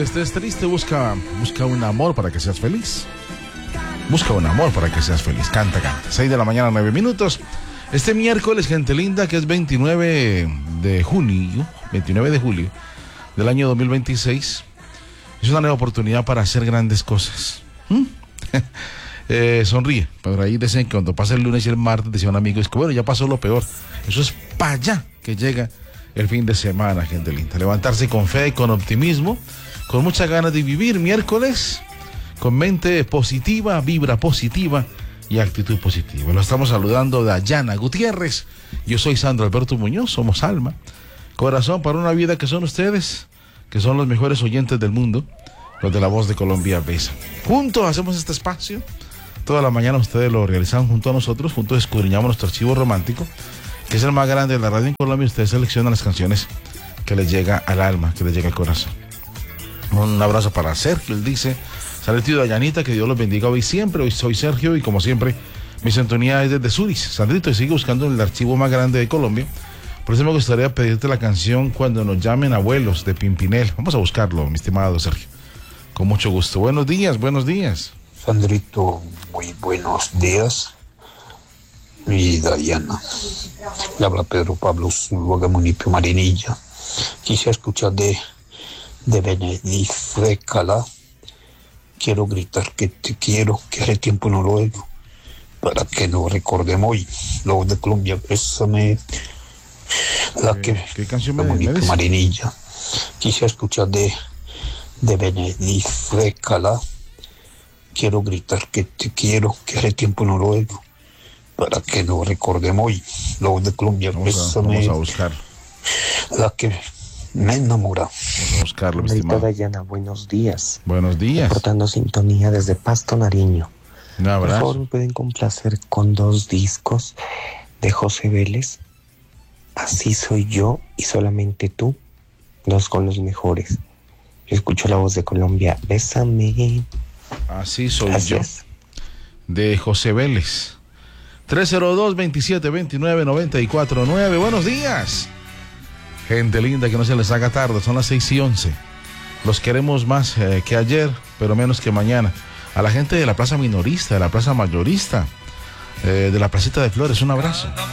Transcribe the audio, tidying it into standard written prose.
estés triste, busca un amor para que seas feliz. Busca un amor para que seas feliz. Canta. 6 de la mañana, 9 minutos. Este miércoles, gente linda, que es 29 de julio del año 2026, es una nueva oportunidad para hacer grandes cosas. Sonríe. Por ahí dicen que cuando pasa el lunes y el martes, decía un amigo, es que bueno, ya pasó lo peor. Eso es para allá que llega el fin de semana, gente linda. Levantarse con fe, con optimismo, con muchas ganas de vivir miércoles, con mente positiva, vibra positiva y actitud positiva. Lo estamos saludando de Dayana Gutiérrez. Yo soy Sandro Alberto Muñoz, somos alma, corazón para una vida, que son ustedes, que son los mejores oyentes del mundo, los de La Voz de Colombia Besa. Juntos hacemos este espacio. Toda la mañana ustedes lo realizan junto a nosotros, juntos escudriñamos nuestro archivo romántico, que es el más grande de la radio en Colombia. Ustedes seleccionan las canciones que les llega al alma, que les llega al corazón. Un abrazo para Sergio, él dice, sale el tío Dayanita, que Dios los bendiga hoy siempre. Hoy soy Sergio y como siempre mi sintonía es desde Zurich. Sandrito, sigue buscando el archivo más grande de Colombia. Por eso me gustaría pedirte la canción Cuando nos llamen abuelos, de Pimpinel. Vamos a buscarlo, mi estimado Sergio, con mucho gusto. Buenos días. Sandrito, muy buenos días. Y Dayana, le habla Pedro Pablo Zuluaga, municipio Marinilla. Quise escuchar de Benedict Frecala. Quiero gritar que te quiero, que hace tiempo no lo oigo, para que nos recordemos hoy. La Voz de Colombia, bésame. ¿Qué canción municipio Marinilla. Quise escuchar de Benedict Frecala. Quiero gritar que te quiero, que hace tiempo no lo oigo, para que nos recordemos hoy. La Voz de Colombia, bésame. Vamos a buscarlo. La que me enamora. Vamos a buscarlo, mi estimado. Dayana, buenos días. Buenos días. Reportando sintonía desde Pasto, Nariño. Un abrazo. Por favor, me pueden complacer con 2 discos de José Vélez. Así soy yo y solamente tú, 2 con los mejores. Yo escucho La Voz de Colombia, bésame. Así soy Gracias. yo, de José Vélez. 302-2729-949. Buenos días, gente linda, que no se les haga tarde. Son las 6:11. Los queremos más que ayer, pero menos que mañana. A la gente de la Plaza Minorista, de la Plaza Mayorista, de la Placita de Flores, un abrazo.